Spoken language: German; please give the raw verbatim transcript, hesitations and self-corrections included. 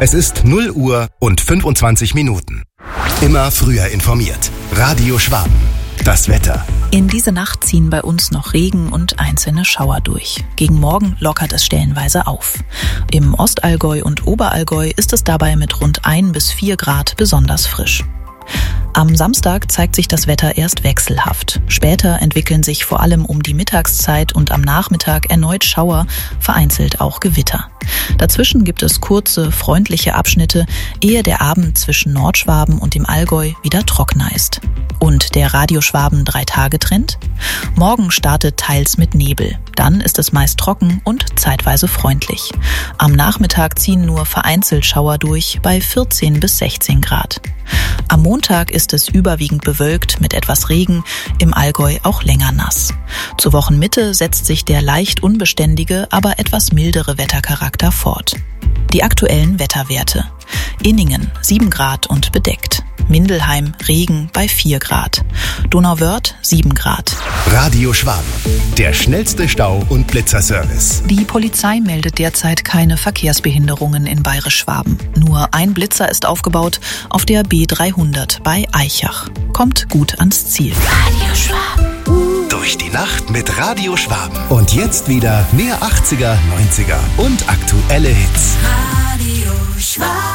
Es ist null Uhr und fünfundzwanzig Minuten. Immer früher informiert. Radio Schwaben. Das Wetter. In diese Nacht ziehen bei uns noch Regen und einzelne Schauer durch. Gegen Morgen lockert es stellenweise auf. Im Ostallgäu und Oberallgäu ist es dabei mit rund ein bis vier Grad besonders frisch. Am Samstag zeigt sich das Wetter erst wechselhaft. Später entwickeln sich vor allem um die Mittagszeit und am Nachmittag erneut Schauer, vereinzelt auch Gewitter. Dazwischen gibt es kurze, freundliche Abschnitte, ehe der Abend zwischen Nordschwaben und dem Allgäu wieder trockener ist. Und der Radio-Schwaben Drei-Tage-Trend? Morgen startet teils mit Nebel. Dann ist es meist trocken und zeitweise freundlich. Am Nachmittag ziehen nur vereinzelt Schauer durch bei vierzehn bis sechzehn Grad. Am Montag ist es überwiegend bewölkt mit etwas Regen, im Allgäu auch länger nass. Zur Wochenmitte setzt sich der leicht unbeständige, aber etwas mildere Wettercharakter fort. Die aktuellen Wetterwerte. Inningen sieben Grad und bedeckt. Mindelheim Regen bei vier Grad. Donauwörth sieben Grad. Radio Schwaben. Der schnellste Stau- und Blitzerservice. Die Polizei meldet derzeit keine Verkehrsbehinderungen in Bayerisch-Schwaben. Nur ein Blitzer ist aufgebaut auf der B dreihundert bei Aichach. Kommt gut ans Ziel. Radio Schwaben. Durch die Nacht mit Radio Schwaben. Und jetzt wieder mehr achtziger, neunziger und aktuelle Hits. Radio Schwaben.